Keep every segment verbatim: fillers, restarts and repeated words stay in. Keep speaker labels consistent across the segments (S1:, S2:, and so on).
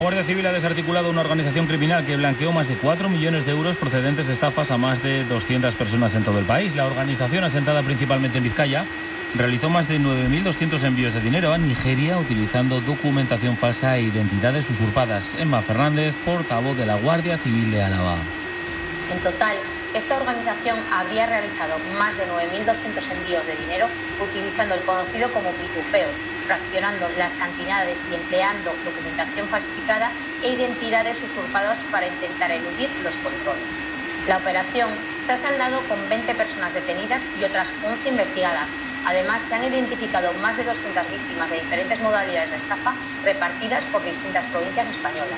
S1: La Guardia Civil ha desarticulado una organización criminal que blanqueó más de cuatro millones de euros procedentes de estafas a más de doscientas personas en todo el país. La organización, asentada principalmente en Vizcaya, realizó más de nueve mil doscientos envíos de dinero a Nigeria utilizando documentación falsa e identidades usurpadas. Emma Fernández, portavoz de la Guardia Civil de Álava.
S2: En total, esta organización habría realizado más de nueve mil doscientos envíos de dinero utilizando el conocido como pitufeo, fraccionando las cantidades y empleando documentación falsificada e identidades usurpadas para intentar eludir los controles. La operación se ha saldado con veinte personas detenidas y otras once investigadas. Además, se han identificado más de doscientas víctimas de diferentes modalidades de estafa repartidas por distintas provincias españolas.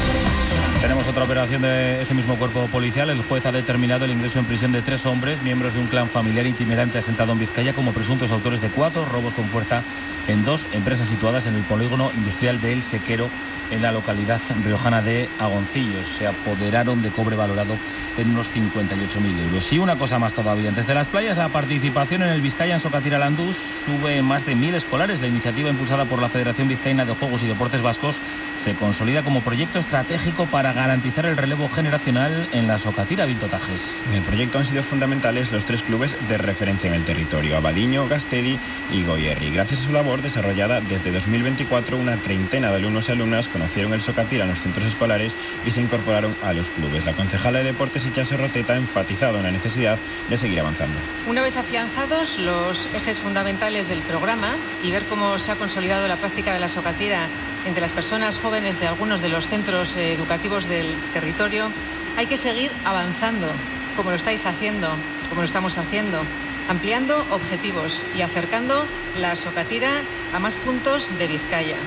S1: Tenemos otra operación de ese mismo cuerpo policial. El juez ha determinado el ingreso en prisión de tres hombres, miembros de un clan familiar itinerante asentado en Vizcaya, como presuntos autores de cuatro robos con fuerza en dos empresas situadas en el polígono industrial de El Sequero, en la localidad riojana de Agoncillos. Se apoderaron de cobre valorado en unos cincuenta y ocho mil euros. Y una cosa más todavía. Antes de las playas, la participación en el Vizcaya Socatira Landús sube más de mil escolares. La iniciativa, impulsada por la Federación Vizcaína de Juegos y Deportes Vascos, se consolida como proyecto estratégico para garantizar el relevo generacional en la Socatira. Vinto Tajes.
S3: En el proyecto han sido fundamentales los tres clubes de referencia en el territorio: Abadiño, Gastedi y Goierri. Gracias a su labor desarrollada desde dos mil veinticuatro, una treintena de alumnos y alumnas conocieron el Socatira en los centros escolares y se incorporaron a los clubes. La concejala de Deportes, Itxaso Roteta, ha enfatizado en la necesidad de seguir avanzando.
S4: Una vez afianzados los ejes fundamentales del programa y ver cómo se ha consolidado la práctica de la Socatira entre las personas jóvenes de algunos de los centros educativos del territorio, hay que seguir avanzando, como lo estáis haciendo, como lo estamos haciendo, ampliando objetivos y acercando la Socatira a más puntos de Vizcaya.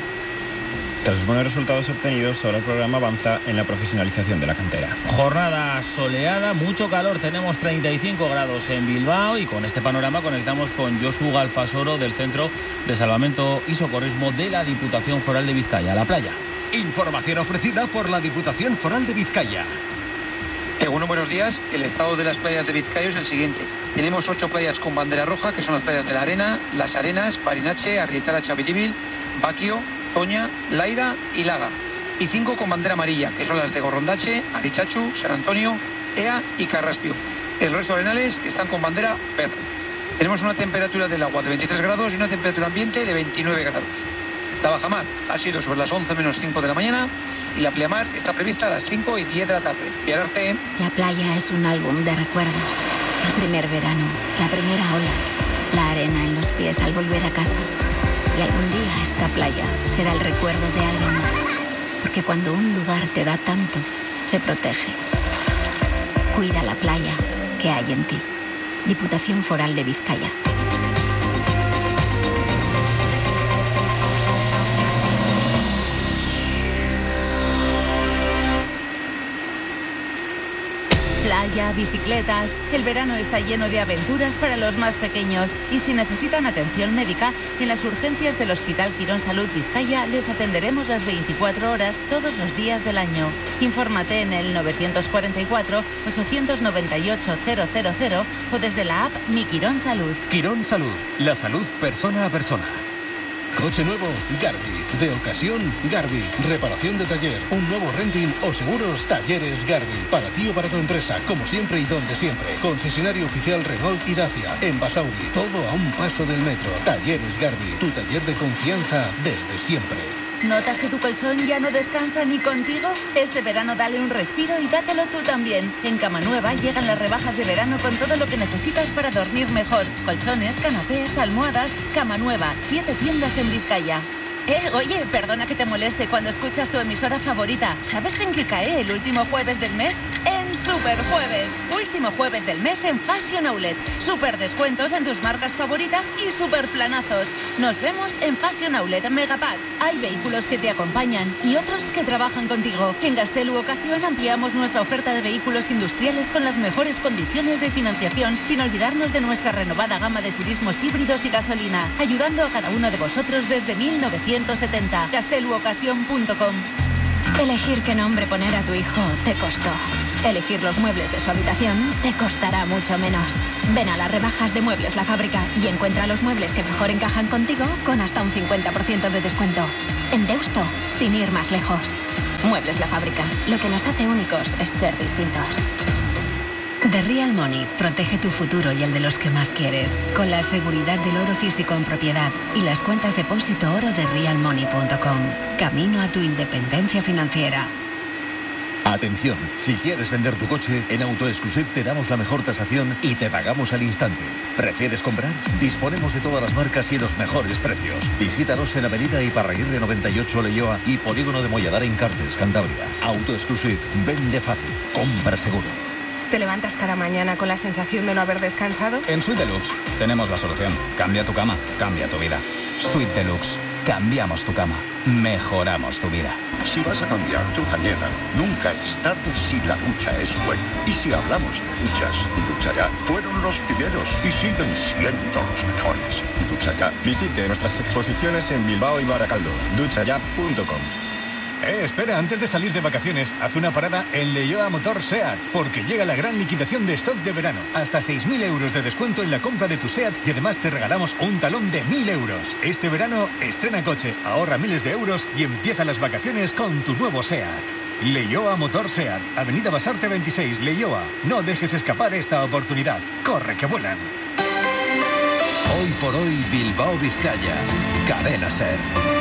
S3: Tras los buenos resultados obtenidos, ahora el programa avanza en la profesionalización de la cantera.
S1: Jornada soleada, mucho calor, tenemos treinta y cinco grados en Bilbao y con este panorama conectamos con Josu Galfasoro del Centro de Salvamento y Socorrismo de la Diputación Foral de Vizcaya. La playa.
S5: Información ofrecida por la Diputación Foral de Vizcaya.
S6: Eh, bueno, buenos días. El estado de las playas de Vizcaya es el siguiente. Tenemos ocho playas con bandera roja, que son las playas de La Arena, Las Arenas, Barinache, Arrietara, Chaviribil, Baquio, Toña, Laida y Laga. Y cinco con bandera amarilla, que son las de Gorrondache, Arichachu, San Antonio, Ea y Carraspio. El resto de arenales están con bandera verde. Tenemos una temperatura del agua de veintitrés grados y una temperatura ambiente de veintinueve grados. La bajamar ha sido sobre las once menos cinco de la mañana y la pleamar está prevista a las cinco y diez de la tarde. Piararte.
S7: La playa es un álbum de recuerdos. El primer verano, la primera ola, la arena en los pies al volver a casa. Y algún día esta playa será el recuerdo de alguien más. Porque cuando un lugar te da tanto, se protege. Cuida la playa que hay en ti. Diputación Foral de Vizcaya.
S8: Playa, bicicletas. El verano está lleno de aventuras para los más pequeños. Y si necesitan atención médica, en las urgencias del Hospital Quirón Salud Vizcaya les atenderemos las veinticuatro horas todos los días del año. Infórmate en el nueve cuatro cuatro, ocho nueve ocho, cero cero cero o desde la app Mi Quirón Salud.
S5: Quirón Salud, la salud persona a persona.
S9: Coche nuevo, Garbi. De ocasión, Garbi. Reparación de taller, un nuevo renting o seguros, Talleres Garbi. Para ti o para tu empresa, como siempre y donde siempre. Concesionario oficial Renault y Dacia. En Basauri, todo a un paso del metro. Talleres Garbi, tu taller de confianza desde siempre.
S8: ¿Notas que tu colchón ya no descansa ni contigo? Este verano dale un respiro y dátelo tú también. En Cama Nueva llegan las rebajas de verano con todo lo que necesitas para dormir mejor. Colchones, canapés, almohadas. Cama Nueva, siete tiendas en Vizcaya. Eh, oye, perdona que te moleste cuando escuchas tu emisora favorita. ¿Sabes en qué cae el último jueves del mes? En Super Jueves. Último jueves del mes en Fashion Outlet. Super descuentos en tus marcas favoritas y super planazos. Nos vemos en Fashion Outlet Megapark. Hay vehículos que te acompañan y otros que trabajan contigo. En Gastelu Ocasión ampliamos nuestra oferta de vehículos industriales con las mejores condiciones de financiación, sin olvidarnos de nuestra renovada gama de turismos híbridos y gasolina, ayudando a cada uno de vosotros desde mil novecientos setenta. Gastelu Ocasión punto com.
S7: Elegir qué nombre poner a tu hijo te costó. Elegir los muebles de su habitación te costará mucho menos. Ven a las rebajas de Muebles La Fábrica y encuentra los muebles que mejor encajan contigo con hasta un cincuenta por ciento de descuento. En Deusto, sin ir más lejos. Muebles La Fábrica. Lo que nos hace únicos es ser distintos.
S10: The Real Money protege tu futuro y el de los que más quieres, con la seguridad del oro físico en propiedad y las cuentas depósito oro de real money punto com. Camino a tu independencia financiera.
S11: Atención, si quieres vender tu coche, en AutoExclusive te damos la mejor tasación y te pagamos al instante. ¿Prefieres comprar? Disponemos de todas las marcas y los mejores precios. Visítanos en Avenida Iparraguirre noventa y ocho Leioa y Polígono de Molladar en Cartes, Cantabria. AutoExclusive, vende fácil, compra seguro.
S12: ¿Te levantas cada mañana con la sensación de no haber descansado?
S13: En Suite Deluxe tenemos la solución. Cambia tu cama, cambia tu vida. Suite Deluxe. Cambiamos tu cama. Mejoramos tu vida.
S14: Si vas a cambiar tu bañera, nunca es tarde si la ducha es buena. Y si hablamos de duchas, Ducha Ya fueron los primeros y siguen siendo los mejores. Ducha Ya.
S15: Visite nuestras exposiciones en Bilbao y Baracaldo. ducha ya punto com.
S16: Eh, espera, antes de salir de vacaciones, haz una parada en Leioa Motor SEAT, porque llega la gran liquidación de stock de verano. Hasta seis mil euros de descuento en la compra de tu SEAT y además te regalamos un talón de mil euros. Este verano, estrena coche, ahorra miles de euros y empieza las vacaciones con tu nuevo SEAT. Leioa Motor SEAT, Avenida Basarte veintiséis, Leioa. No dejes escapar esta oportunidad. ¡Corre que vuelan!
S17: Hoy por hoy, Bilbao, Vizcaya. Cadena SER.